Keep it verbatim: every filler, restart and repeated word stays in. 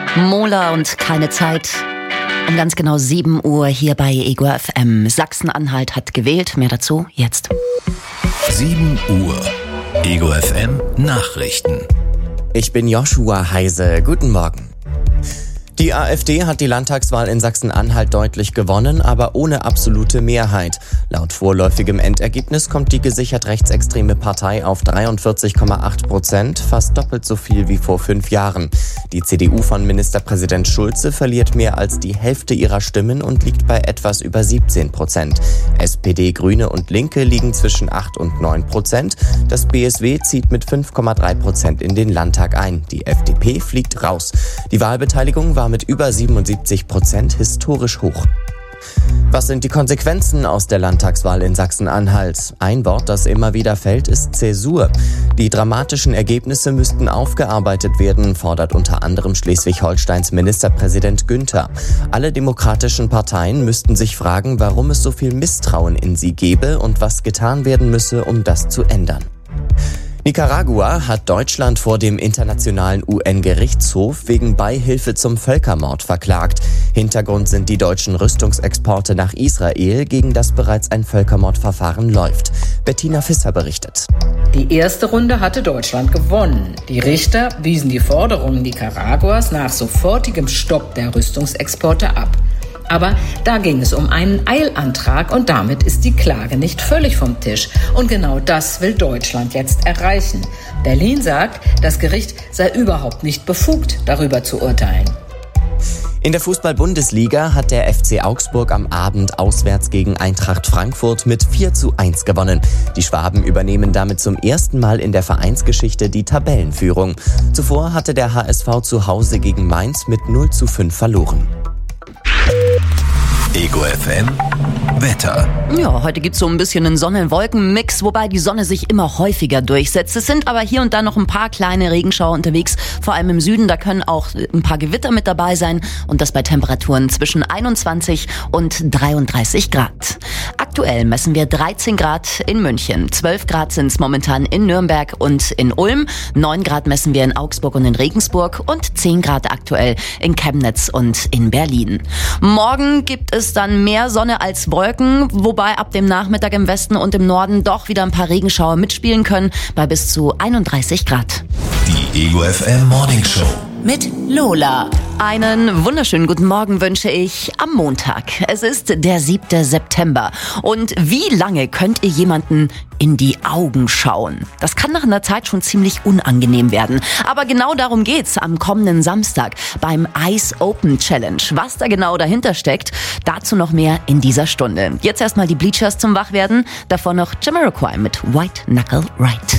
Mola und keine Zeit. Um ganz genau sieben Uhr hier bei Ego F M. Sachsen-Anhalt hat gewählt. Mehr dazu jetzt. sieben Uhr. Ego F M Nachrichten. Ich bin Joshua Heise. Guten Morgen. Die AfD hat die Landtagswahl in Sachsen-Anhalt deutlich gewonnen, aber ohne absolute Mehrheit. Laut vorläufigem Endergebnis kommt die gesichert rechtsextreme Partei auf dreiundvierzig Komma acht Prozent, fast doppelt so viel wie vor fünf Jahren. Die C D U von Ministerpräsident Schulze verliert mehr als die Hälfte ihrer Stimmen und liegt bei etwas über siebzehn Prozent. S P D, Grüne und Linke liegen zwischen acht und neun Prozent. Das B S W zieht mit fünf Komma drei Prozent in den Landtag ein. Die F D P fliegt raus. Die Wahlbeteiligung war mit über siebenundsiebzig Prozent historisch hoch. Was sind die Konsequenzen aus der Landtagswahl in Sachsen-Anhalt? Ein Wort, das immer wieder fällt, ist Zäsur. Die dramatischen Ergebnisse müssten aufgearbeitet werden, fordert unter anderem Schleswig-Holsteins Ministerpräsident Günther. Alle demokratischen Parteien müssten sich fragen, warum es so viel Misstrauen in sie gebe und was getan werden müsse, um das zu ändern. Nicaragua hat Deutschland vor dem Internationalen U N-Gerichtshof wegen Beihilfe zum Völkermord verklagt. Hintergrund sind die deutschen Rüstungsexporte nach Israel, gegen das bereits ein Völkermordverfahren läuft. Bettina Visser berichtet. Die erste Runde hatte Deutschland gewonnen. Die Richter wiesen die Forderungen Nicaraguas nach sofortigem Stopp der Rüstungsexporte ab. Aber da ging es um einen Eilantrag und damit ist die Klage nicht völlig vom Tisch. Und genau das will Deutschland jetzt erreichen. Berlin sagt, das Gericht sei überhaupt nicht befugt, darüber zu urteilen. In der Fußball-Bundesliga hat der F C Augsburg am Abend auswärts gegen Eintracht Frankfurt mit vier zu eins gewonnen. Die Schwaben übernehmen damit zum ersten Mal in der Vereinsgeschichte die Tabellenführung. Zuvor hatte der H S V zu Hause gegen Mainz mit null zu fünf verloren. Ego F M Wetter. Ja, heute gibt's so ein bisschen einen Sonne-Wolken-Mix, wobei die Sonne sich immer häufiger durchsetzt. Es sind aber hier und da noch ein paar kleine Regenschauer unterwegs, vor allem im Süden. Da können auch ein paar Gewitter mit dabei sein und das bei Temperaturen zwischen einundzwanzig und dreiunddreißig Grad. Aktuell messen wir dreizehn Grad in München, zwölf Grad sind es momentan in Nürnberg und in Ulm, neun Grad messen wir in Augsburg und in Regensburg und zehn Grad aktuell in Chemnitz und in Berlin. Morgen gibt es dann mehr Sonne als Wolken, wobei ab dem Nachmittag im Westen und im Norden doch wieder ein paar Regenschauer mitspielen können, bei bis zu einunddreißig Grad. Die Ego F M Morning Show mit Lola. Einen wunderschönen guten Morgen wünsche ich am Montag. Es ist der siebte September. Und wie lange könnt ihr jemanden in die Augen schauen? Das kann nach einer Zeit schon ziemlich unangenehm werden. Aber genau darum geht's am kommenden Samstag beim Eyes Open Challenge. Was da genau dahinter steckt, dazu noch mehr in dieser Stunde. Jetzt erstmal die Bleachers zum Wachwerden. Davor noch Jamiroquai mit White Knuckle Ride.